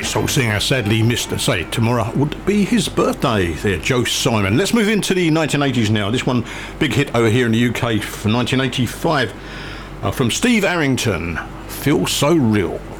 soul singer sadly missed to say tomorrow would be his birthday there, Joe Simon. Let's move into the 1980s now. This one, big hit over here in the UK from 1985 from Steve Arrington, Feel So Real.